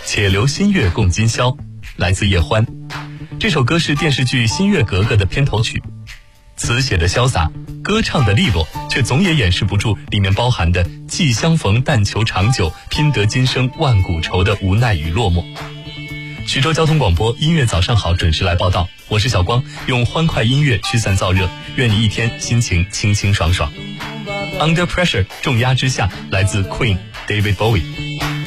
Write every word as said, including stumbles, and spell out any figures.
且留新月共今宵，来自叶欢。这首歌是电视剧《新月格格》的片头曲，词写的潇洒，歌唱的利落，却总也掩饰不住里面包含的既相逢但求长久，拼得今生万古愁的无奈与落寞。徐州交通广播音乐早上好，准时来报道，我是小光，用欢快音乐驱散燥热，愿你一天心情清清爽爽。Under Pressure 重压之下，来自 Queen David Bowie。